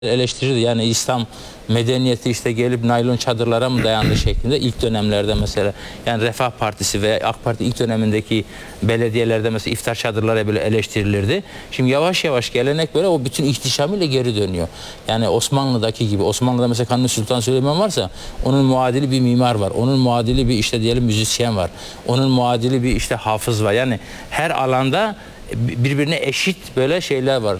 eleştirirdi. Yani İslam medeniyeti işte gelip naylon çadırlara mı dayandı şeklinde ilk dönemlerde mesela. Yani Refah Partisi ve AK Parti ilk dönemindeki belediyelerde mesela iftar çadırları böyle eleştirilirdi. Şimdi yavaş yavaş gelenek böyle o bütün ihtişamıyla geri dönüyor. Yani Osmanlı'daki gibi. Osmanlı'da mesela Kanuni Sultan Süleyman varsa onun muadili bir mimar var. Onun muadili bir işte diyelim müzisyen var. Onun muadili bir işte hafız var. Yani her alanda birbirine eşit böyle şeyler var.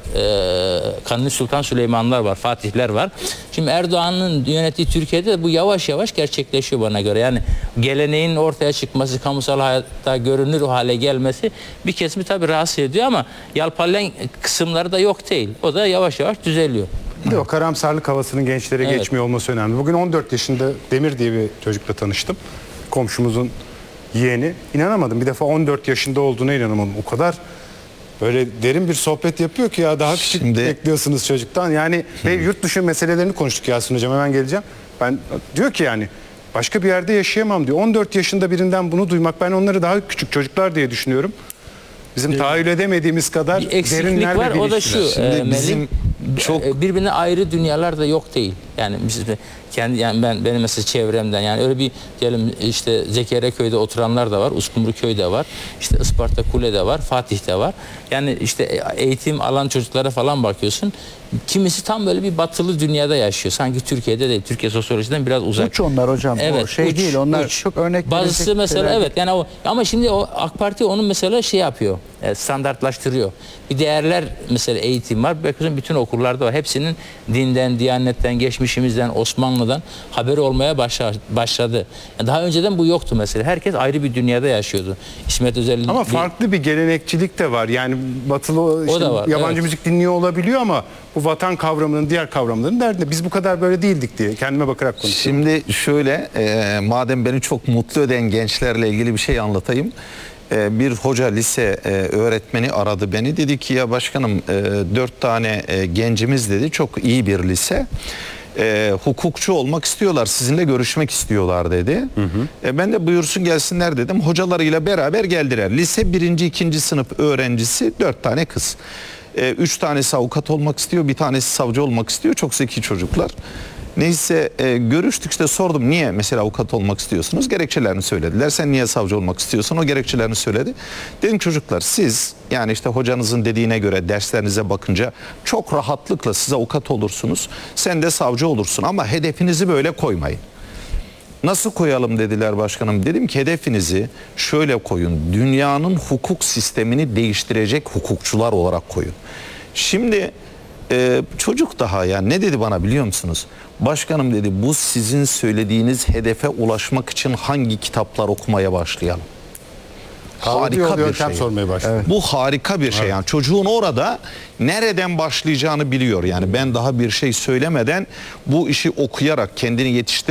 Kanuni Sultan Süleymanlar var, Fatihler var. Şimdi Erdoğan'ın yönettiği Türkiye'de bu yavaş yavaş gerçekleşiyor bana göre. Yani geleneğin ortaya çıkması, kamusal hayatta görünür hale gelmesi bir kesimi tabii rahatsız ediyor ama yalpalayan kısımları da yok değil. O da yavaş yavaş düzeliyor. Bir de o karamsarlık havasının gençlere geçmiyor olması önemli. Bugün 14 yaşında Demir diye bir çocukla tanıştım. Komşumuzun yeğeni. İnanamadım. Bir defa 14 yaşında olduğuna inanamadım. O kadar böyle derin bir sohbet yapıyor ki ya daha küçük bekliyorsunuz çocuktan. Yani ve yurt dışı meselelerini konuştuk Yasin Hocam, hemen geleceğim. Ben diyor ki yani başka bir yerde yaşayamam diyor. 14 yaşında birinden bunu duymak, ben onları daha küçük çocuklar diye düşünüyorum. Bizim tahayyül edemediğimiz kadar bir eksiklik var. O da şu bizim çok birbirine ayrı dünyalar da yok değil. Yani biz kendi yani benim mesela çevremden yani öyle bir diyelim işte Zekeriyaköy'de oturanlar da var, Uskumruköy'de var, işte Isparta Kule'de var, Fatih'te var. Yani işte eğitim alan çocuklara falan bakıyorsun. Kimisi tam böyle bir batılı dünyada yaşıyor. Sanki Türkiye'de değil. Türkiye sosyolojisinden biraz uzak. Uç onlar hocam. Evet, o şey uç, değil. Onlar uç. çok örnek. Bazısı mesela şeyler. Evet yani o ama şimdi o AK Parti onun mesela şey yapıyor. Standartlaştırıyor. Bir değerler mesela eğitim var. Bakın bütün okullarda var. Hepsinin dinden, diyanetten, geçmişimizden, Osmanlı'dan haberi olmaya başladı. Yani daha önceden bu yoktu mesela. Herkes ayrı bir dünyada yaşıyordu. İsmet Özel'in ama farklı bir gelenekçilik de var. Yani batılı işte var, yabancı evet. müzik dinliyor olabiliyor ama bu vatan kavramının diğer kavramların derdinde. Biz bu kadar böyle değildik diye kendime bakarak konuşuyorum. Şimdi şöyle madem beni çok mutlu eden gençlerle ilgili bir şey anlatayım. Bir hoca lise öğretmeni aradı beni, dedi ki ya başkanım 4 tane gencimiz dedi, çok iyi bir lise, hukukçu olmak istiyorlar, sizinle görüşmek istiyorlar dedi. Ben de buyursun gelsinler dedim. Hocalarıyla beraber geldiler. Lise 1. 2. sınıf öğrencisi, 4 tane kız. 3 tanesi avukat olmak istiyor, bir tanesi savcı olmak istiyor. Çok zeki çocuklar. Neyse görüştük, işte sordum niye mesela avukat olmak istiyorsunuz, gerekçelerini söylediler. Sen niye savcı olmak istiyorsun, o gerekçelerini söyledi. Dedim çocuklar siz yani işte hocanızın dediğine göre derslerinize bakınca çok rahatlıkla siz avukat olursunuz, sen de savcı olursun ama hedefinizi böyle koymayın. Nasıl koyalım dediler başkanım. Dedim ki hedefinizi şöyle koyun, dünyanın hukuk sistemini değiştirecek hukukçular olarak koyun. Şimdi çocuk daha yani ne dedi bana biliyor musunuz? Başkanım dedi, bu sizin söylediğiniz hedefe ulaşmak için hangi kitaplar okumaya başlayalım? Harika bir şey. Sormaya başladı. Evet. Bu harika bir şey. Yani çocuğun orada nereden başlayacağını biliyor. Yani ben daha bir şey söylemeden bu işi okuyarak kendini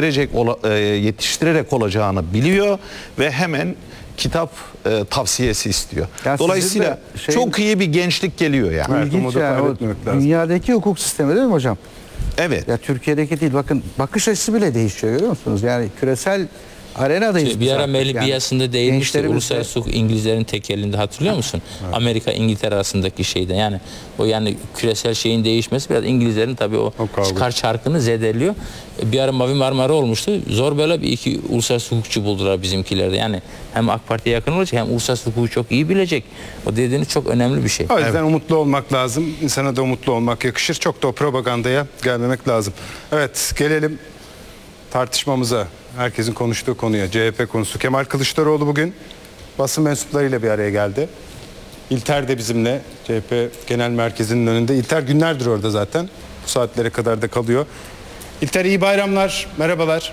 yetiştirerek olacağını biliyor ve hemen kitap tavsiyesi istiyor. Yani dolayısıyla çok iyi bir gençlik geliyor yani. Evet, İlginç yani o dünyadaki hukuk sistemi değil mi hocam? Evet. Ya Türkiye'deki değil, bakın bakış açısı bile değişiyor, görüyor musunuz? Yani küresel arenadayız. Bir ara Melih Biyası'nda değinmişti. Uluslararası hukuk İngilizlerin tek elinde, hatırlıyor musun? Evet. Amerika İngiltere arasındaki şeyde yani o yani küresel şeyin değişmesi biraz İngilizlerin tabii o çıkar çarkını zedeliyor. Bir ara Mavi Marmara olmuştu. Zor böyle bir iki uluslararası hukukçu buldular bizimkilerde. Yani hem AK Parti'ye yakın olacak hem uluslararası hukuku çok iyi bilecek. O dediğiniz çok önemli bir şey. O yüzden umutlu olmak lazım. İnsana da umutlu olmak yakışır. Çok da o propagandaya gelmemek lazım. Evet, gelelim tartışmamıza. Herkesin konuştuğu konuya, CHP konusu. Kemal Kılıçdaroğlu bugün basın mensuplarıyla bir araya geldi. İlter de bizimle, CHP Genel Merkezi'nin önünde. İlter günlerdir orada zaten. Bu saatlere kadar da kalıyor. İlter, iyi bayramlar, merhabalar.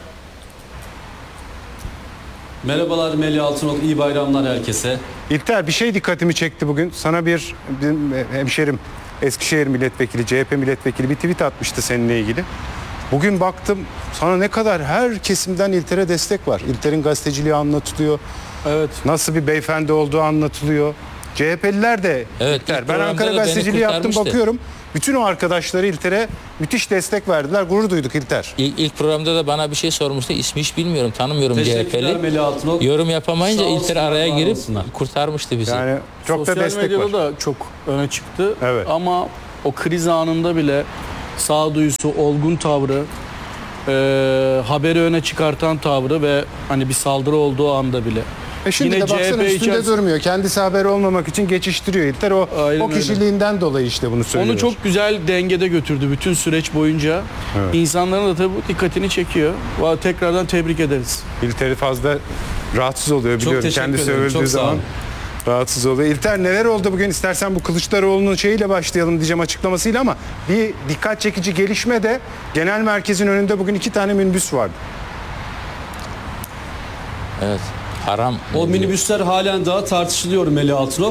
Merhabalar Melih Altınok, iyi bayramlar herkese. İlter, bir şey dikkatimi çekti bugün. Sana bir hemşerim, Eskişehir Milletvekili, CHP Milletvekili bir tweet atmıştı seninle ilgili. Bugün baktım sana ne kadar her kesimden İlter'e destek var. İlter'in gazeteciliği anlatılıyor. Evet. Nasıl bir beyefendi olduğu anlatılıyor. CHP'liler de evet, İlter. Ben Ankara gazeteciliği yaptım, bakıyorum. Bütün o arkadaşları İlter'e müthiş destek verdiler. Gurur duyduk İlter. İlk programda da bana bir şey sormuştu. İsmi hiç bilmiyorum, tanımıyorum CHP'li. Yorum yapamayınca İlter araya girip kurtarmıştı bizi. Yani çok sosyal da destek var. Sosyal medyada da çok öne çıktı. Evet. Ama o kriz anında bile sağduyusu, olgun tavrı, haberi öne çıkartan tavrı ve hani bir saldırı olduğu anda bile. Şimdi de baksana üstünde içerisinde durmuyor. Kendisi haberi olmamak için geçiştiriyor İlter. O Aynen kişiliğinden dolayı işte bunu söylüyor. onu çok güzel dengede götürdü bütün süreç boyunca. Evet. İnsanların da tabii bu dikkatini çekiyor. Tekrardan tebrik ederiz. İlter'i fazla rahatsız oluyor biliyorum. teşekkür Kendisi ederim, övüldüğü çok sağ zaman olun. rahatsız oluyor. İlter neler oldu bugün? İstersen bu Kılıçdaroğlu'nun şeyiyle başlayalım diyeceğim, açıklamasıyla, ama bir dikkat çekici gelişme de genel merkezin önünde bugün 2 tane minibüs vardı. Evet. Haram. O minibüsler halen daha tartışılıyor Melih Altınok.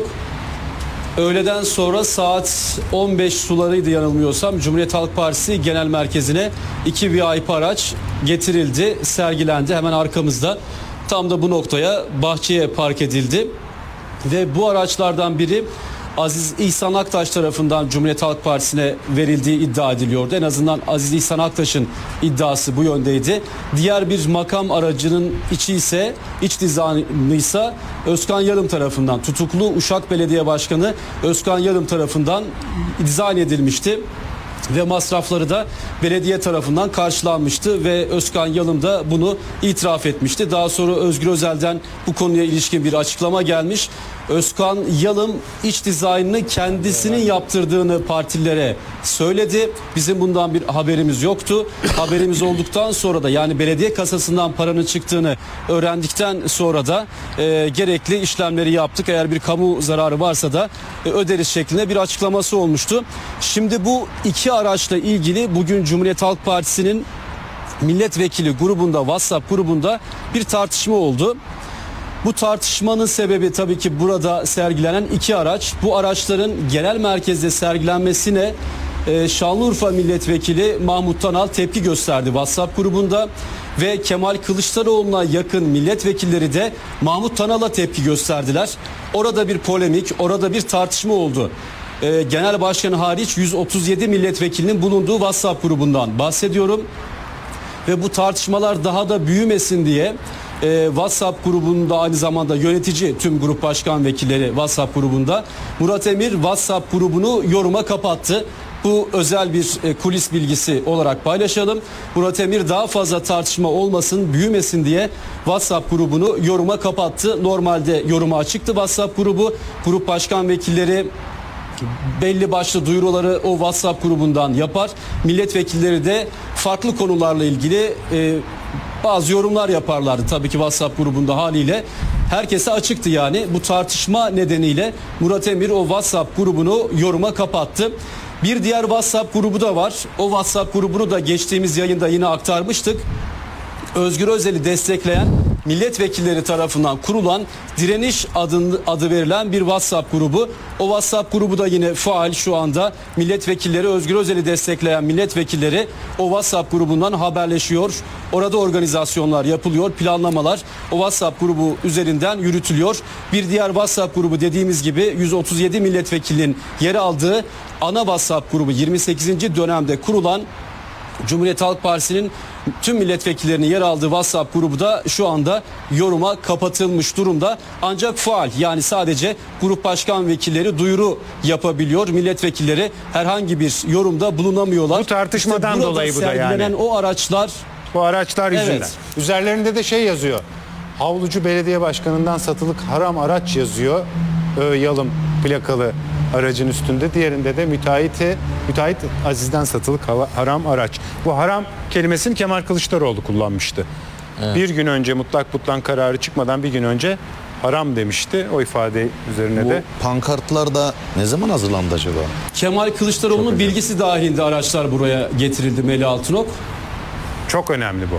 Öğleden sonra saat 15 sularıydı yanılmıyorsam, Cumhuriyet Halk Partisi Genel Merkezi'ne 2 VIP araç getirildi, sergilendi hemen arkamızda. Tam da bu noktaya, bahçeye park edildi. Ve bu araçlardan biri Aziz İhsan Aktaş tarafından Cumhuriyet Halk Partisi'ne verildiği iddia ediliyordu. En azından Aziz İhsan Aktaş'ın iddiası bu yöndeydi. Diğer bir makam aracının iç dizaynıysa Özkan Yalım tarafından, tutuklu Uşak Belediye Başkanı Özkan Yalım tarafından dizayn edilmişti. Ve masrafları da belediye tarafından karşılanmıştı ve Özkan Yalım da bunu itiraf etmişti. Daha sonra Özgür Özel'den bu konuya ilişkin bir açıklama gelmiş. Özkan Yalım iç dizaynını kendisinin yaptırdığını partililere söyledi. Bizim bundan bir haberimiz yoktu. Haberimiz olduktan sonra da, yani belediye kasasından paranın çıktığını öğrendikten sonra da gerekli işlemleri yaptık. Eğer bir kamu zararı varsa da öderiz şeklinde bir açıklaması olmuştu. Şimdi bu iki araçla ilgili bugün Cumhuriyet Halk Partisi'nin milletvekili grubunda, WhatsApp grubunda bir tartışma oldu. Bu tartışmanın sebebi tabii ki burada sergilenen iki araç. Bu araçların genel merkezde sergilenmesine Şanlıurfa Milletvekili Mahmut Tanal tepki gösterdi WhatsApp grubunda ve Kemal Kılıçdaroğlu'na yakın milletvekilleri de Mahmut Tanal'a tepki gösterdiler. Orada bir polemik, orada bir tartışma oldu. Genel Başkanı hariç 137 milletvekilinin bulunduğu WhatsApp grubundan bahsediyorum. Ve bu tartışmalar daha da büyümesin diye WhatsApp grubunda aynı zamanda yönetici tüm grup başkan vekilleri WhatsApp grubunda, Murat Emir WhatsApp grubunu yoruma kapattı. Bu özel bir kulis bilgisi olarak paylaşalım. Murat Emir daha fazla tartışma olmasın, büyümesin diye WhatsApp grubunu yoruma kapattı. Normalde yoruma açıktı WhatsApp grubu. Grup başkan vekilleri belli başlı duyuruları o WhatsApp grubundan yapar. Milletvekilleri de farklı konularla ilgili bazı yorumlar yaparlardı tabii ki WhatsApp grubunda haliyle. Herkese açıktı yani. Bu tartışma nedeniyle Murat Emir o WhatsApp grubunu yoruma kapattı. Bir diğer WhatsApp grubu da var. O WhatsApp grubunu da geçtiğimiz yayında yine aktarmıştık. Özgür Özel'i destekleyen milletvekilleri tarafından kurulan Direniş adı verilen bir WhatsApp grubu. O WhatsApp grubu da yine faal şu anda. Milletvekilleri, Özgür Özel'i destekleyen milletvekilleri o WhatsApp grubundan haberleşiyor. Orada organizasyonlar yapılıyor, planlamalar o WhatsApp grubu üzerinden yürütülüyor. Bir diğer WhatsApp grubu dediğimiz gibi 137 milletvekilinin yer aldığı ana WhatsApp grubu, 28. dönemde kurulan Cumhuriyet Halk Partisi'nin tüm milletvekillerinin yer aldığı WhatsApp grubu da şu anda yoruma kapatılmış durumda. Ancak faal, yani sadece grup başkan vekilleri duyuru yapabiliyor. Milletvekilleri herhangi bir yorumda bulunamıyorlar. Bu tartışmadan İşte dolayı bu da yani. sergilenen o araçlar, Bu araçlar yüzünden. Evet. Üzerlerinde de şey yazıyor. Havlucu belediye başkanından satılık haram araç yazıyor. Yalım plakalı aracın üstünde. Diğerinde de müteahhit Aziz'den satılık haram araç. Bu haram kelimesini Kemal Kılıçdaroğlu kullanmıştı. Evet. Bir gün önce mutlak butlan kararı çıkmadan bir gün önce haram demişti. O ifade üzerine Bu de. pankartlar da ne zaman hazırlandı acaba? Kemal Kılıçdaroğlu'nun bilgisi dahilinde araçlar buraya getirildi Melih Altınok. Çok önemli bu.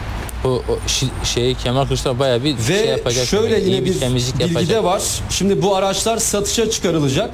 O Kemal Kılıçdaroğlu bayağı bir Ve şey yapacak. şöyle İyi yine bir temizlik bilgi yapacak. de var. Şimdi bu araçlar satışa çıkarılacak.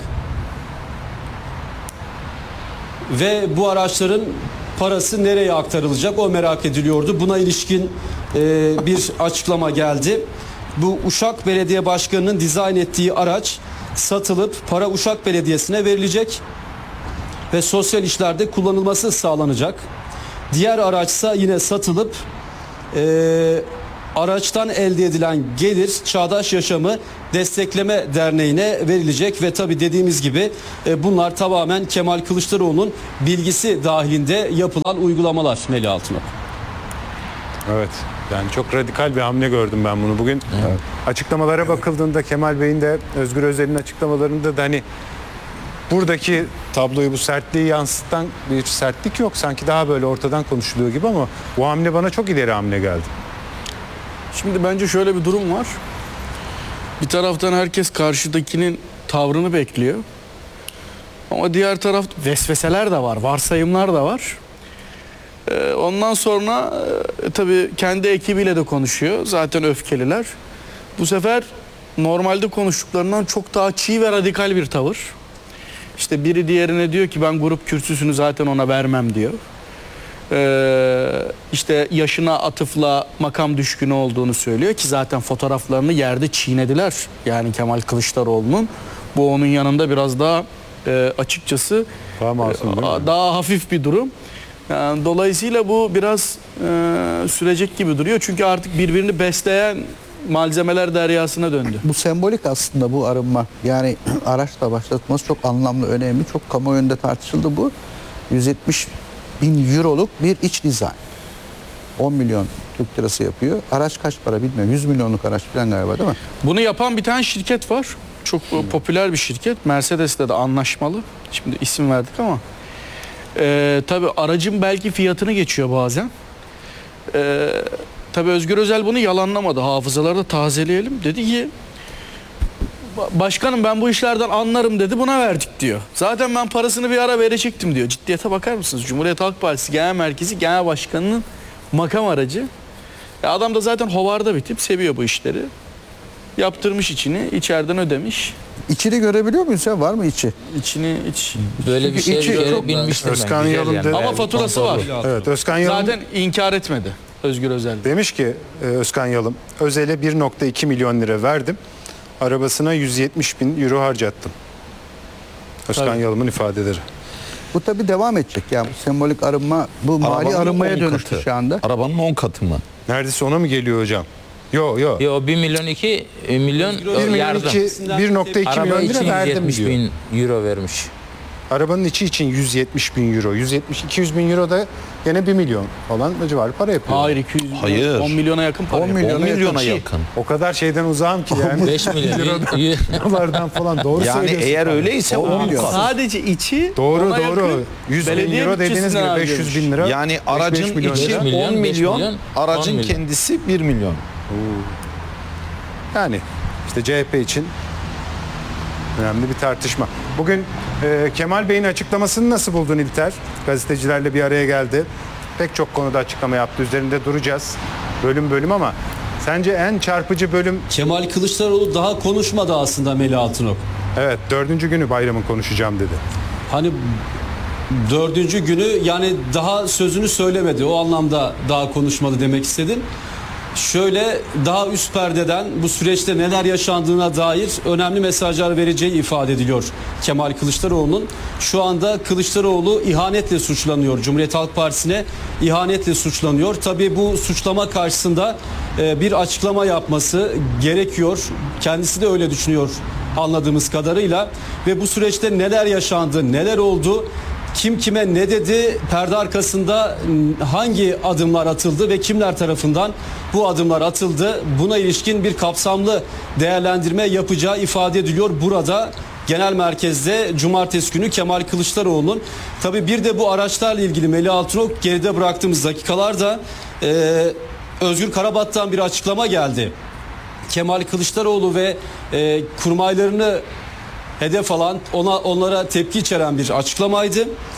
Ve bu araçların parası nereye aktarılacak o merak ediliyordu. Buna ilişkin bir açıklama geldi. Bu Uşak Belediye Başkanı'nın dizayn ettiği araç satılıp para Uşak Belediyesi'ne verilecek ve sosyal işlerde kullanılması sağlanacak. Diğer araçsa yine satılıp araçtan elde edilen gelir Çağdaş Yaşamı Destekleme Derneği'ne verilecek ve tabii dediğimiz gibi bunlar tamamen Kemal Kılıçdaroğlu'nun bilgisi dahilinde yapılan uygulamalar Melih Altınok. Evet. Yani çok radikal bir hamle gördüm ben bunu. Bugün açıklamalara bakıldığında Kemal Bey'in de Özgür Özel'in açıklamalarında da hani buradaki tabloyu, bu sertliği yansıtan bir sertlik yok. Sanki daha böyle ortadan konuşuluyor gibi ama bu hamle bana çok ileri hamle geldi. Şimdi bence şöyle bir durum var. Bir taraftan herkes karşıdakinin tavrını bekliyor. Ama diğer taraf vesveseler de var, varsayımlar da var. Ondan sonra tabii kendi ekibiyle de konuşuyor. Zaten öfkeliler. Bu sefer normalde konuştuklarından çok daha çiğ ve radikal bir tavır. İşte biri diğerine diyor ki ben grup kürsüsünü zaten ona vermem diyor. İşte yaşına atıfla makam düşkünü olduğunu söylüyor ki zaten fotoğraflarını yerde çiğnediler. Yani Kemal Kılıçdaroğlu'nun. Bu onun yanında biraz daha açıkçası Daha masum değil mi? daha hafif bir durum. Yani dolayısıyla bu biraz sürecek gibi duruyor. Çünkü artık birbirini besleyen malzemeler deryasına döndü. Bu sembolik aslında bu arınma. Yani araçla başlatması çok anlamlı, önemli. Çok kamuoyunda tartışıldı bu. 170.000 euroluk bir iç dizayn. 10 milyon Türk lirası yapıyor. Araç kaç para bilmiyorum. 100 milyonluk araç falan galiba değil mi? Bunu yapan bir tane şirket var. Çok popüler bir şirket. Mercedes'le de anlaşmalı. Şimdi isim verdik ama. Tabii aracın belki fiyatını geçiyor bazen. Tabii Özgür Özel bunu yalanlamadı. Hafızalarda tazeleyelim. Dedi ki başkanım ben bu işlerden anlarım dedi, buna verdik diyor. Zaten ben parasını bir ara verecektim diyor. Ciddiyete bakar mısınız? Cumhuriyet Halk Partisi Genel Merkezi Genel Başkanı'nın makam aracı. Adam da zaten hovarda bir tip, seviyor bu işleri. Yaptırmış içini, içeriden ödemiş. İçini görebiliyor muyuz ya? Var mı içi? İçini iç. Böyle bir Çünkü şey içi çok- bilmiştim ben. Özkan Güzel Yalın yani. dedi. Ama faturası var. Evet, Özkan Yalın Zaten inkar etmedi Özgür Özel. demiş ki Özkan Yalın, Özel'e 1.2 milyon lira verdim. Arabasına 170.000 euro harcattım. Özkan Tabii. Yalın'ın ifadeleri. Bu tabii devam edecek. Yani bu sembolik arınma, bu mali Arabanın arınmaya 10 dönüştü katı. şu anda. Arabanın 10 katı mı? Neredeyse ona mı geliyor hocam? Yo. Yo 1 milyon 2 milyon 1 milyon yardım. 1.2 Araba milyon için lira verdim 170 diyor. bin euro vermiş. Arabanın içi için 170.000 euro. 200 bin euro da gene 1 milyon falan civarı para yapıyor. Hayır 200 Hayır. 10 milyona yakın para. 10 yapıyor. 10 milyona yakın. O kadar şeyden uzağım ki yani. 5 milyon. Dolardan falan doğru Yani söylüyorsun. eğer öyleyse 10 milyon. kat. Sadece içi Doğru ona yakın. 100 bin Belediye euro dediğiniz gibi bütçesinden 500 bin lira. Yani 5 aracın milyon içi lira. 10 milyon, 5 milyon, milyon, aracın 10 milyon. kendisi 1 milyon. Yani işte CHP için önemli bir tartışma. Bugün Kemal Bey'in açıklamasını nasıl buldun İlter? Gazetecilerle bir araya geldi. Pek çok konuda açıklama yaptı. Üzerinde duracağız. Bölüm bölüm ama sence en çarpıcı bölüm, Kemal Kılıçdaroğlu daha konuşmadı aslında Melih Altınok. evet 4. günü bayramın konuşacağım dedi. Hani 4. günü yani daha sözünü söylemedi. O anlamda daha konuşmadı demek istedim. Şöyle daha üst perdeden bu süreçte neler yaşandığına dair önemli mesajlar vereceği ifade ediliyor Kemal Kılıçdaroğlu'nun. Şu anda Kılıçdaroğlu ihanetle suçlanıyor. Cumhuriyet Halk Partisi'ne ihanetle suçlanıyor. Tabii bu suçlama karşısında bir açıklama yapması gerekiyor. Kendisi de öyle düşünüyor anladığımız kadarıyla. Ve bu süreçte neler yaşandı, neler oldu, kim kime ne dedi, perde arkasında hangi adımlar atıldı ve kimler tarafından bu adımlar atıldı, buna ilişkin bir kapsamlı değerlendirme yapacağı ifade ediliyor burada genel merkezde cumartesi günü Kemal Kılıçdaroğlu'nun. Tabii bir de bu araçlarla ilgili Melih Altınok, geride bıraktığımız dakikalarda Özgür Karabat'tan bir açıklama geldi. Kemal Kılıçdaroğlu ve kurmaylarını hedef alan, onlara tepki içeren bir açıklamaydı.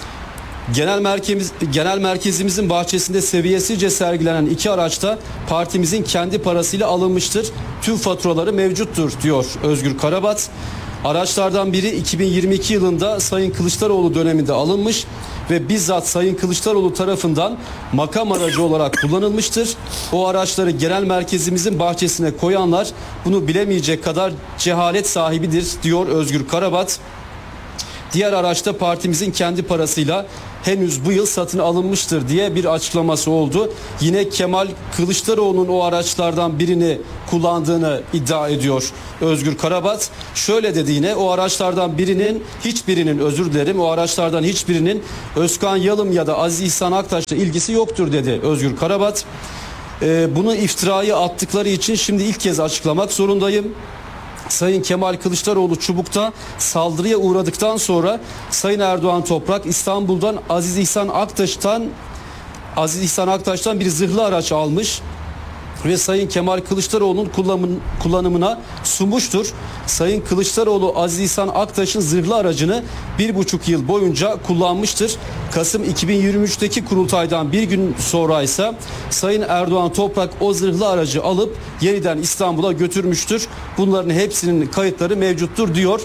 Genel merkezimizin bahçesinde seviyesizce sergilenen 2 araçta partimizin kendi parasıyla alınmıştır. Tüm faturaları mevcuttur diyor Özgür Karabat. Araçlardan biri 2022 yılında Sayın Kılıçdaroğlu döneminde alınmış ve bizzat Sayın Kılıçdaroğlu tarafından makam aracı olarak kullanılmıştır. O araçları genel merkezimizin bahçesine koyanlar bunu bilemeyecek kadar cehalet sahibidir diyor Özgür Karabat. Diğer araçta partimizin kendi parasıyla henüz bu yıl satın alınmıştır diye bir açıklaması oldu. Yine Kemal Kılıçdaroğlu'nun o araçlardan birini kullandığını iddia ediyor Özgür Karabat. Şöyle dedi yine, o araçlardan hiçbirinin özür dilerim, o araçlardan hiçbirinin Özkan Yalım ya da Aziz İhsan Aktaş'la ilgisi yoktur dedi Özgür Karabat. Bunu iftirayı attıkları için şimdi ilk kez açıklamak zorundayım. Sayın Kemal Kılıçdaroğlu Çubuk'ta saldırıya uğradıktan sonra Sayın Erdoğan Toprak İstanbul'dan Aziz İhsan Aktaş'tan bir zırhlı araç almış ve Sayın Kemal Kılıçdaroğlu'nun kullanımına sunmuştur. Sayın Kılıçdaroğlu Aziz İhsan Aktaş'ın zırhlı aracını 1,5 yıl boyunca kullanmıştır. Kasım 2023'teki kurultaydan bir gün sonra ise Sayın Erdoğan Toprak o zırhlı aracı alıp yeniden İstanbul'a götürmüştür. Bunların hepsinin kayıtları mevcuttur diyor.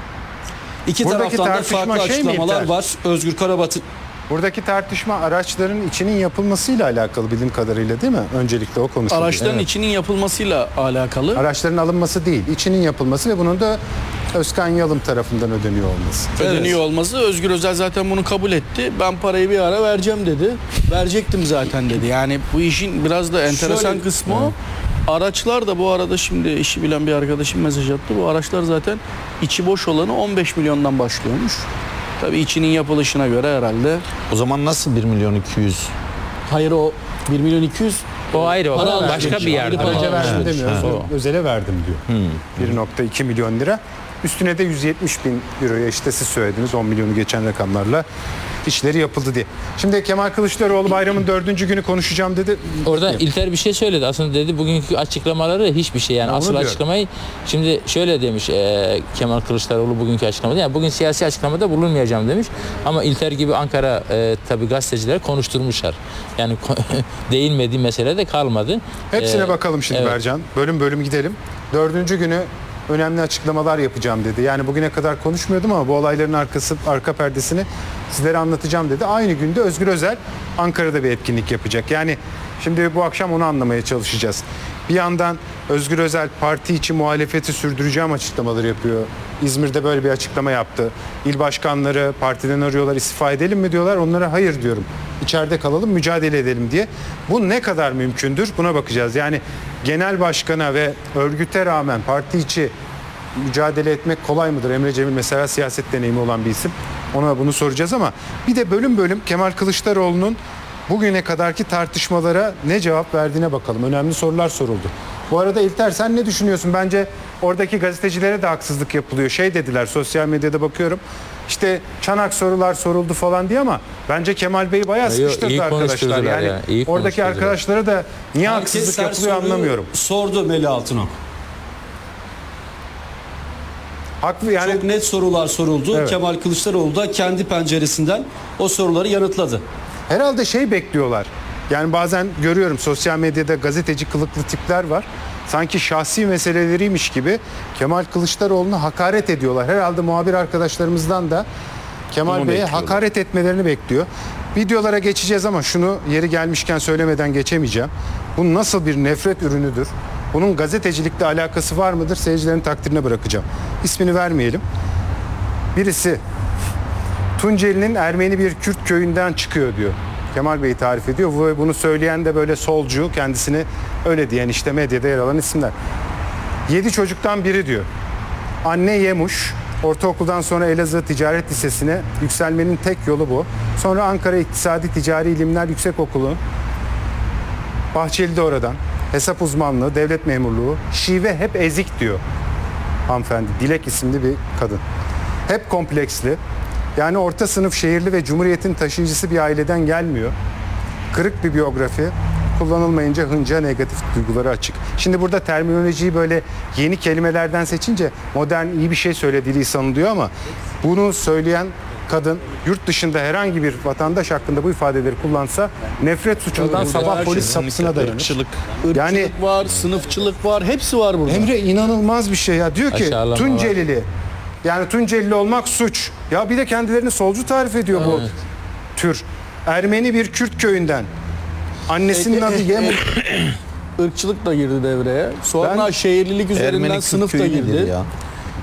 İki Buradaki taraftan da tartışma farklı şey mi açıklamalar İlter? var. Özgür Karabat'ın Buradaki tartışma araçların içinin yapılmasıyla alakalı bildiğim kadarıyla, değil mi? Öncelikle o konuşuldu. Araçların içinin yapılmasıyla alakalı. Araçların alınması değil, içinin yapılması ve bunun da Özkan Yalım tarafından ödeniyor olması. Ödeniyor olması. Özgür Özel zaten bunu kabul etti. Ben parayı bir ara vereceğim dedi. Verecektim zaten dedi. Yani bu işin biraz da enteresan Şöyle- kısmı o. Araçlar da bu arada, şimdi işi bilen bir arkadaşım mesaj attı. Bu araçlar zaten içi boş olanı 15 milyondan başlıyormuş. Tabii içinin yapılışına göre herhalde. O zaman nasıl 1.200.000? Hayır, o 1 milyon 200 O ayrı, o Para başka vermiş. bir yerde. Ayrı para Önce verdim vermiş. demiyoruz, Ha. özele verdim diyor. 1,2 milyon lira. Üstüne de 170 bin euroya, işte siz söylediniz 10 milyonu geçen rakamlarla işleri yapıldı diye. Şimdi Kemal Kılıçdaroğlu bayramın 4. günü konuşacağım dedi. Orada İlter bir şey söyledi. Aslında dedi bugünkü açıklamaları hiçbir şey, yani Onu asıl diyorum. açıklamayı şimdi şöyle demiş Kemal Kılıçdaroğlu bugünkü açıklamada. Yani bugün siyasi açıklamada bulunmayacağım demiş. Ama İlter gibi Ankara tabii gazeteciler konuşturmuşlar. Yani değinmediği mesele de kalmadı. Hepsine bakalım şimdi evet. Bercan. Bölüm bölüm gidelim. 4. günü önemli açıklamalar yapacağım dedi. Yani bugüne kadar konuşmuyordum ama bu olayların arka perdesini sizlere anlatacağım dedi. Aynı günde Özgür Özel Ankara'da bir etkinlik yapacak. Yani şimdi bu akşam onu anlamaya çalışacağız. Bir yandan Özgür Özel parti içi muhalefeti sürdüreceğim açıklamaları yapıyor. İzmir'de böyle bir açıklama yaptı. İl başkanları partiden arıyorlar, istifa edelim mi diyorlar. Onlara hayır diyorum. İçeride kalalım, mücadele edelim diye. Bu ne kadar mümkündür? Buna bakacağız. Yani genel başkana ve örgüte rağmen parti içi mücadele etmek kolay mıdır? Emre Cemil mesela siyaset deneyimi olan bir isim. Ona bunu soracağız ama bir de bölüm bölüm Kemal Kılıçdaroğlu'nun bugüne kadarki tartışmalara ne cevap verdiğine bakalım. Önemli sorular soruldu. Bu arada İlter, sen ne düşünüyorsun? Bence oradaki gazetecilere de haksızlık yapılıyor. Şey dediler, sosyal medyada bakıyorum. İşte çanak sorular soruldu falan diye, ama bence Kemal Bey bayağı Yok, iyi sıkıştırdı arkadaşlar. konuşturdular Yani ya, iyi oradaki konuşturdular. arkadaşlara da niye herkes haksızlık her yapılıyor soruyu anlamıyorum. sordu Melih Altınok. Haklı yani. Çok net sorular soruldu. Evet. Kemal Kılıçdaroğlu da kendi penceresinden o soruları yanıtladı. Herhalde şey bekliyorlar. Yani bazen görüyorum sosyal medyada gazeteci kılıklı tipler var. Sanki şahsi meseleleriymiş gibi Kemal Kılıçdaroğlu'na hakaret ediyorlar. Herhalde muhabir arkadaşlarımızdan da Kemal Bunu Bey'e bekliyorlar. hakaret etmelerini bekliyor. Videolara geçeceğiz ama şunu yeri gelmişken söylemeden geçemeyeceğim. Bu nasıl bir nefret ürünüdür? Bunun gazetecilikle alakası var mıdır? Seyircilerin takdirine bırakacağım. İsmini vermeyelim. Birisi Tunceli'nin Ermeni bir Kürt köyünden çıkıyor diyor. Kemal Bey'i tarif ediyor ve bunu söyleyen de böyle solcu, kendisini öyle diyen işte medyada yer alan isimler. 7 çocuktan biri diyor. Anne Yemuş, ortaokuldan sonra Elazığ Ticaret Lisesi'ne yükselmenin tek yolu bu. Sonra Ankara İktisadi Ticari İlimler Yüksekokulu, Bahçeli'de oradan, hesap uzmanlığı, devlet memurluğu, şive hep ezik diyor hanımefendi. Dilek isimli bir kadın. Hep kompleksli. Yani orta sınıf, şehirli ve Cumhuriyet'in taşıyıcısı bir aileden gelmiyor. Kırık bir biyografi, kullanılmayınca hınca negatif duyguları açık. Şimdi burada terminolojiyi böyle yeni kelimelerden seçince modern iyi bir şey söylediği sanılıyor ama bunu söyleyen kadın yurt dışında herhangi bir vatandaş hakkında bu ifadeleri kullansa nefret suçundan Tabii, sabah her polis şey, kapısına dayanır. Irkçılık Yani var, sınıfçılık var, hepsi var burada. Emre inanılmaz bir şey ya. Diyor ki Aşağılama var. Tuncelili. Yani Tuncelili olmak suç. Ya bir de kendilerini solcu tarif ediyor bu tür. Ermeni bir Kürt köyünden. Annesinin adı Yemuş. Irkçılık da girdi devreye. Sonra Ben- şehirlilik üzerinden Ermeni sınıf da Kürt köyü nedir girdi. ya?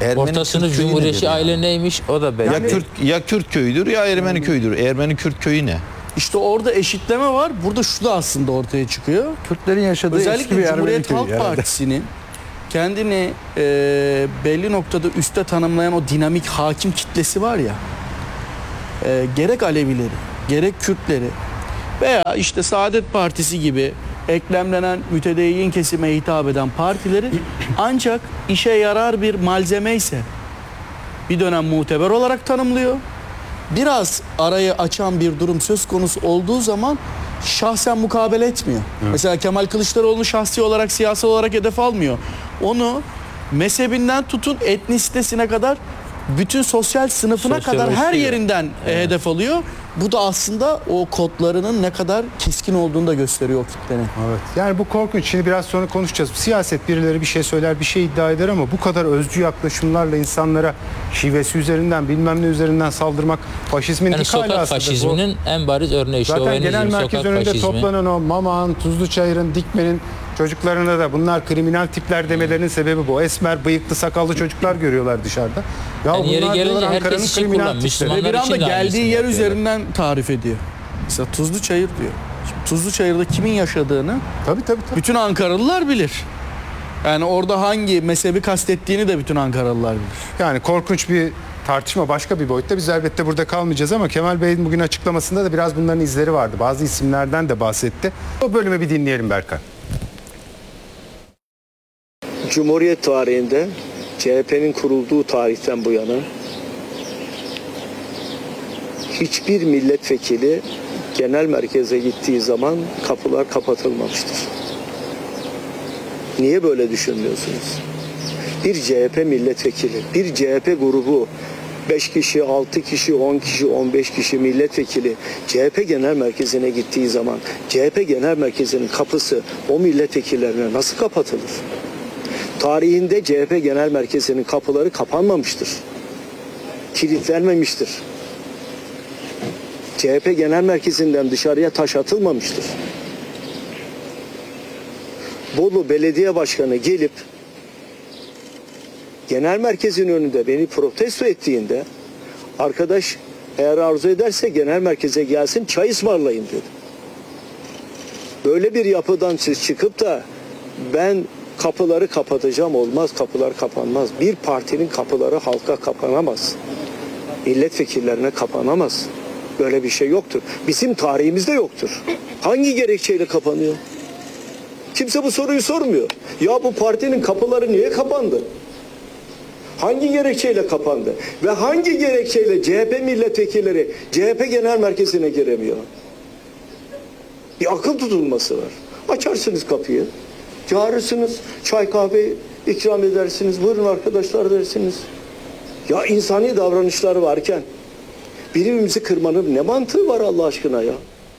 Ermeni Orta sınıf Kürt köyü cumhuriyetçi nedir aile yani? neymiş o da belli. Ya Kürt köyüdür ya Ermeni köyüdür. Ermeni Kürt köyü ne? İşte orada eşitleme var. Burada şu da aslında ortaya çıkıyor. Kürtlerin yaşadığı eski bir Özellikle Ermeni Cumhuriyet köyü Halk herhalde. Partisi'nin kendini belli noktada üste tanımlayan o dinamik hakim kitlesi var ya, gerek Alevileri, gerek Kürtleri veya işte Saadet Partisi gibi eklemlenen mütedeyyin kesime hitap eden partileri ancak işe yarar bir malzeme ise bir dönem muteber olarak tanımlıyor. Biraz arayı açan bir durum söz konusu olduğu zaman şahsen mukabele etmiyor. Mesela Kemal Kılıçdaroğlu'nu şahsi olarak, siyasi olarak hedef almıyor. Onu mezhebinden tutun etnisitesine kadar bütün sosyal sınıfına kadar her Sosyolojisi. yerinden hedef alıyor. Bu da aslında o kodlarının ne kadar keskin olduğunu da gösteriyor o kitlenin. Evet. Yani bu korkunç. Şimdi biraz sonra konuşacağız. Siyaset birileri bir şey söyler, bir şey iddia eder ama bu kadar özcü yaklaşımlarla insanlara şivesi üzerinden, bilmem ne üzerinden saldırmak faşizmin Yani dik sokak alasıdır. faşizminin en bariz örneği. Zaten Şovenizm, genel merkez sokak önünde faşizmi. toplanan o Mamak'ın, Tuzluçayır'ın, Dikmen'in çocuklarına da bunlar kriminal tipler demelerinin sebebi bu. Esmer, bıyıklı, sakallı çocuklar görüyorlar dışarıda. Ya Yani yeri bunlar gelince diyorlar herkes Ankara'nın için kriminal kullan, tipleri. Müslüman. Ve bir Onlar için anda de geldiği aynısını yer yapıyorlar. üzerinden tarif ediyor. Mesela Tuzluçayır diyor. Şimdi Tuzluçayır'da kimin yaşadığını Tabii. bütün Ankaralılar bilir. Yani orada hangi mezhebi kastettiğini de bütün Ankaralılar bilir. Yani korkunç bir tartışma başka bir boyutta. Biz elbette burada kalmayacağız ama Kemal Bey'in bugün açıklamasında da biraz bunların izleri vardı. Bazı isimlerden de bahsetti. O bölümü bir dinleyelim Berkan. Cumhuriyet tarihinde CHP'nin kurulduğu tarihten bu yana hiçbir milletvekili genel merkeze gittiği zaman kapılar kapatılmamıştır. Niye böyle düşünmüyorsunuz? Bir CHP milletvekili, bir CHP grubu 5 kişi, 6 kişi, 10 kişi, 15 kişi milletvekili CHP genel merkezine gittiği zaman CHP genel merkezinin kapısı o milletvekillerine nasıl kapatılır? Tarihinde CHP genel merkezinin kapıları kapanmamıştır. Kilitlenmemiştir. CHP genel merkezinden dışarıya taş atılmamıştır. Bolu Belediye Başkanı gelip genel merkezin önünde beni protesto ettiğinde arkadaş eğer arzu ederse genel merkeze gelsin çay ısmarlayın dedi. Böyle bir yapıdan siz çıkıp da ben kapıları kapatacağım olmaz, kapılar kapanmaz. Bir partinin kapıları halka kapanamaz. Milletvekillerine kapanamaz. Böyle bir şey yoktur. Bizim tarihimizde yoktur. Hangi gerekçeyle kapanıyor? Kimse bu soruyu sormuyor. Ya bu partinin kapıları niye kapandı? Hangi gerekçeyle kapandı? Ve hangi gerekçeyle CHP milletvekilleri CHP genel merkezine giremiyor? Bir akıl tutulması var. Açarsınız kapıyı, çağırırsınız, çay kahve ikram edersiniz, buyurun arkadaşlar dersiniz. Ya insani davranışları varken birbirimizi kırmanın ne mantığı var Allah aşkına ya?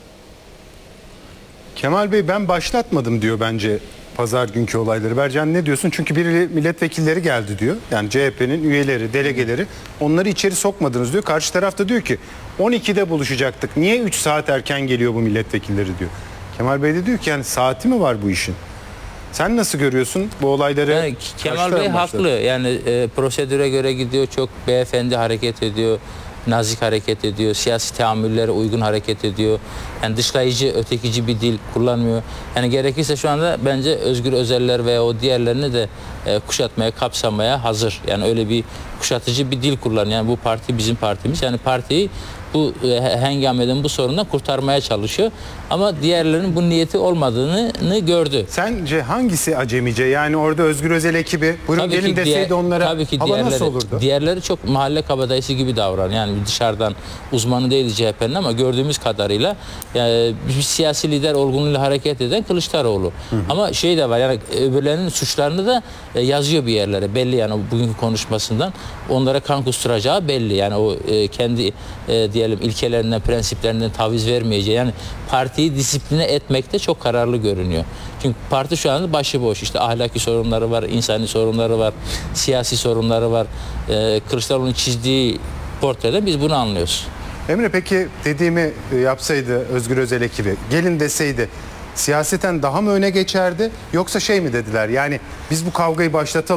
Kemal Bey ben başlatmadım diyor bence pazar günkü olayları. Bercan ne diyorsun? Çünkü biri milletvekilleri geldi diyor. Yani CHP'nin üyeleri, delegeleri. Onları içeri sokmadınız diyor. Karşı tarafta diyor ki 12'de buluşacaktık. Niye 3 saat erken geliyor bu milletvekilleri diyor. Kemal Bey de diyor ki yani saati mi var bu işin? Sen nasıl görüyorsun bu olayları? Yani Kemal Bey haklı. Yani prosedüre göre gidiyor, çok beyefendi hareket ediyor, nazik hareket ediyor, siyasi teamüllere uygun hareket ediyor. Yani dışlayıcı, ötekici bir dil kullanmıyor. Yani gerekirse şu anda bence Özgür Özeller ve o diğerlerini de kuşatmaya, kapsamaya hazır. Yani öyle bir kuşatıcı bir dil kullanıyor. Yani bu parti bizim partimiz. Yani partiyi bu hengameden, bu sorundan kurtarmaya çalışıyor. Ama diğerlerinin bu niyeti olmadığını gördü. Sence hangisi acemice? Yani orada Özgür Özel ekibi buyurun gelin deseydi onlara tabii ki hava nasıl olurdu? Diğerleri çok mahalle kabadayısı gibi davranıyor. Yani dışarıdan uzmanı değildi CHP'nin ama gördüğümüz kadarıyla yani bir siyasi lider olgunluğuyla hareket eden Kılıçdaroğlu. Ama şey de var, yani öbürlerinin suçlarını da yazıyor bir yerlere. Belli yani bugünkü konuşmasından onlara kan kusturacağı belli. Yani o kendi diyelim ilkelerinden, prensiplerinden taviz vermeyeceği. Yani partiyi disipline etmekte çok kararlı görünüyor. Çünkü parti şu anda başıboş. İşte ahlaki sorunları var, insani sorunları var, siyasi sorunları var. Kılıçdaroğlu'nun çizdiği portrede biz bunu anlıyoruz. Emre peki dediğimi yapsaydı Özgür Özel ekibi, gelin deseydi siyaseten daha mı öne geçerdi yoksa şey mi dediler? Yani biz bu kavgayı başlatalım.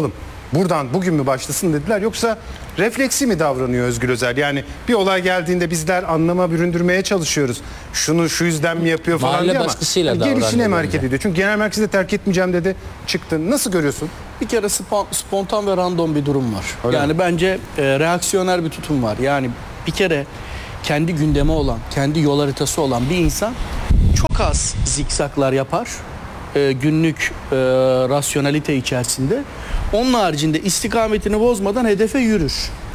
buradan bugün mü başlasın dediler, yoksa refleksi mi davranıyor Özgür Özel? Yani bir olay geldiğinde bizler anlama büründürmeye çalışıyoruz. Şunu şu yüzden mi yapıyor falan Mahalle diye, ama baskısıyla gelişine davranıyor mi hareket bence. ediyor? Çünkü genel merkezi de terk etmeyeceğim dedi, çıktı. Nasıl görüyorsun? Bir kere spontan ve random bir durum var. Öyle yani mi? bence reaksiyoner bir tutum var. Yani bir kere kendi gündemi olan, kendi yol haritası olan bir insan çok az zikzaklar yapar. Günlük rasyonalite içerisinde. Onun haricinde istikametini bozmadan hedefe yürür.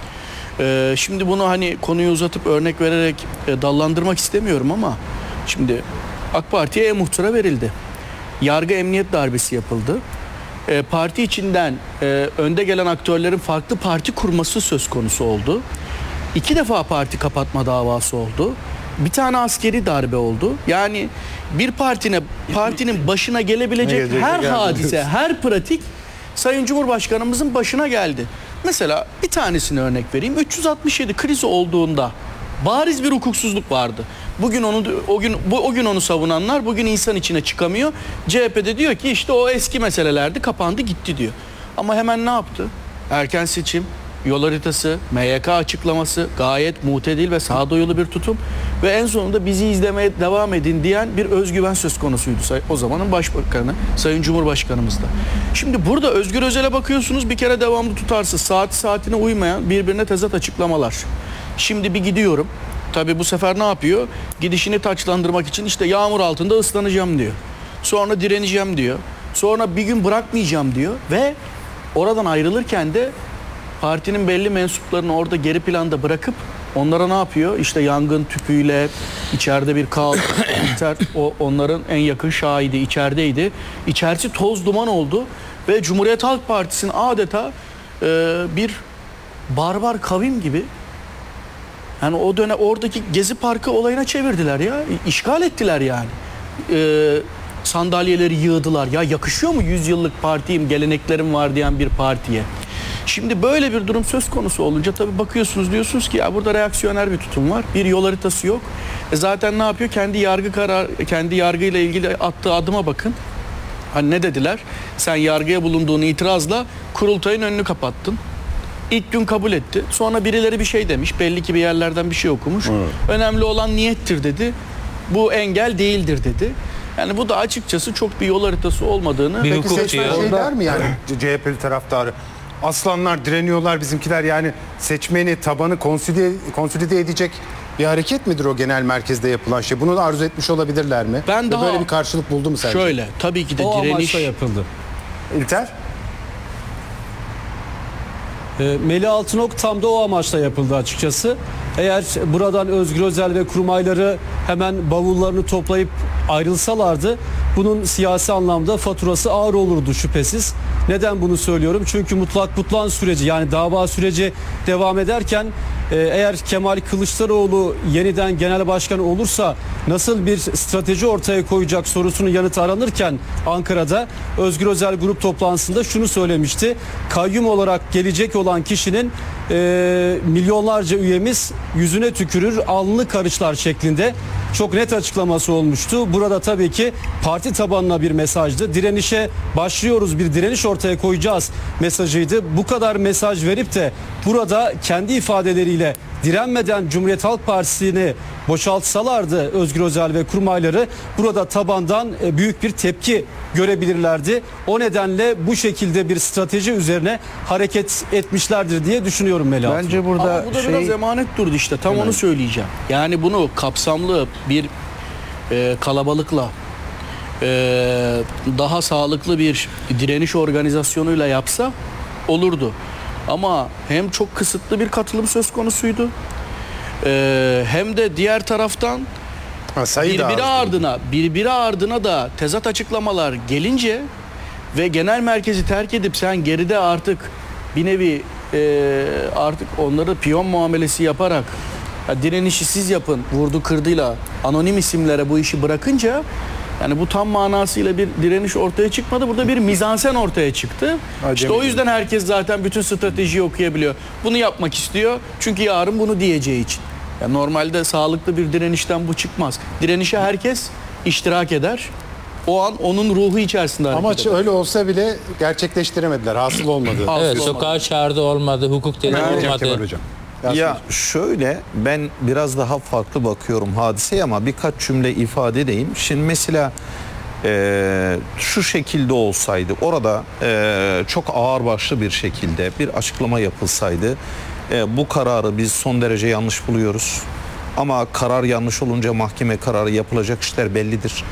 Şimdi bunu hani konuyu uzatıp örnek vererek dallandırmak istemiyorum ama şimdi AK Parti'ye e-muhtıra verildi. Yargı emniyet darbesi yapıldı. Parti içinden önde gelen aktörlerin farklı parti kurması söz konusu oldu. 2 defa parti kapatma davası oldu. Bir tane askeri darbe oldu. Yani bir partinin başına gelebilecek her hadise, her pratik Sayın Cumhurbaşkanımızın başına geldi. Mesela bir tanesini örnek vereyim. 367 krizi olduğunda bariz bir hukuksuzluk vardı. Bugün o gün onu savunanlar bugün insan içine çıkamıyor. CHP'de diyor ki işte o eski meselelerdi, kapandı gitti diyor. Ama hemen ne yaptı? Erken seçim, yol haritası, MYK açıklaması, gayet mutedil ve sağduyulu bir tutum ve en sonunda bizi izlemeye devam edin diyen bir özgüven söz konusuydu o zamanın başbakanı Sayın Cumhurbaşkanımız da. Şimdi burada Özgür Özel'e bakıyorsunuz, bir kere devamlı tutarsız, saatine uymayan, birbirine tezat açıklamalar. Şimdi bir gidiyorum. Tabii bu sefer ne yapıyor? Gidişini taçlandırmak için işte yağmur altında ıslanacağım diyor. Sonra direneceğim diyor. Sonra bir gün bırakmayacağım diyor ve oradan ayrılırken de partinin belli mensuplarını orada geri planda bırakıp onlara ne yapıyor? İşte yangın tüpüyle içeride bir kaos, onların en yakın şahidi içerideydi. İçerisi toz duman oldu ve Cumhuriyet Halk Partisi'nin adeta bir barbar kavim gibi, yani o dönem oradaki Gezi Parkı olayına çevirdiler ya. İşgal ettiler yani. Sandalyeleri yığdılar. Ya yakışıyor mu 100 yıllık partiyim, geleneklerim var diyen bir partiye? Şimdi böyle bir durum söz konusu olunca tabii bakıyorsunuz, diyorsunuz ki ya burada reaksiyoner bir tutum var. Bir yol haritası yok. Zaten ne yapıyor? Kendi yargıyla ilgili attığı adıma bakın. Hani ne dediler? Sen yargıya bulunduğun itirazla kurultayın önünü kapattın. İlk gün kabul etti. Sonra birileri bir şey demiş. Belli ki bir yerlerden bir şey okumuş. Evet. Önemli olan niyettir dedi. Bu engel değildir dedi. Yani bu da açıkçası çok bir yol haritası olmadığını. Bir Peki hukukçu seçmen ya. şey der mi yani CHP'li taraftarı? Aslanlar direniyorlar, bizimkiler yani seçmeni, tabanı konsolide edecek bir hareket midir o genel merkezde yapılan şey? Bunu da arzu etmiş olabilirler mi? Ben daha böyle bir karşılık buldu mu sence? Şöyle, tabii ki de O direniş amaçla yapıldı. İlter? Melih Altınok tam da o amaçla yapıldı açıkçası. Eğer buradan Özgür Özel ve kurmayları hemen bavullarını toplayıp ayrılsalardı bunun siyasi anlamda faturası ağır olurdu şüphesiz. Neden bunu söylüyorum? Çünkü mutlak butlan süreci, yani dava süreci devam ederken eğer Kemal Kılıçdaroğlu yeniden genel başkan olursa nasıl bir strateji ortaya koyacak sorusunun yanıtı aranırken Ankara'da Özgür Özel grup toplantısında şunu söylemişti. Kayyum olarak gelecek olan kişinin milyonlarca üyemiz yüzüne tükürür, alnını karışlar şeklinde çok net açıklaması olmuştu. Burada tabii ki parti tabanına bir mesajdı. Direnişe başlıyoruz, bir direniş ortaya koyacağız mesajıydı. Bu kadar mesaj verip de burada kendi ifadeleriyle direnmeden Cumhuriyet Halk Partisi'ni boşaltsalardı Özgür Özel ve kurmayları, burada tabandan büyük bir tepki görebilirlerdi. O nedenle bu şekilde bir strateji üzerine hareket etmişlerdir diye düşünüyorum Melih Hanım. Bence burada Ama bu da biraz emanet durdu işte. Tam onu söyleyeceğim. Yani bunu kapsamlı bir kalabalıkla daha sağlıklı bir direniş organizasyonuyla yapsa olurdu. Ama hem çok kısıtlı bir katılım söz konusuydu. Hem de diğer taraftan birbiri ardına da tezat açıklamalar gelince ve genel merkezi terk edip sen geride artık bir nevi artık onları piyon muamelesi yaparak direnişi siz yapın vurdu kırdıyla anonim isimlere bu işi bırakınca, yani bu tam manasıyla bir direniş ortaya çıkmadı. Burada bir mizansen ortaya çıktı. İşte o yüzden herkes zaten bütün stratejiyi okuyabiliyor. Bunu yapmak istiyor. Çünkü yarın bunu diyeceği için. Yani normalde sağlıklı bir direnişten bu çıkmaz. Direnişe herkes iştirak eder. o an onun ruhu içerisinde hareket Amaç eder. öyle olsa bile gerçekleştiremediler. Hasıl olmadı. Evet, sokağa çağrıda olmadı, hukuk dedi Kemal olmadı. Hocam. Ya şöyle, ben biraz daha farklı bakıyorum hadiseye ama birkaç cümle ifade edeyim. Şimdi mesela şu şekilde olsaydı, orada çok ağırbaşlı bir şekilde bir açıklama yapılsaydı, bu kararı biz son derece yanlış buluyoruz. Ama karar yanlış olunca mahkeme kararı, yapılacak işler bellidir.